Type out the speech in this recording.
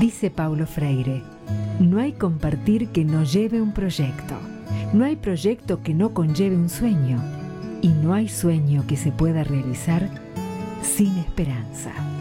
Dice Paulo Freire, no hay compartir que no lleve un proyecto, no hay proyecto que no conlleve un sueño, y no hay sueño que se pueda realizar sin esperanza.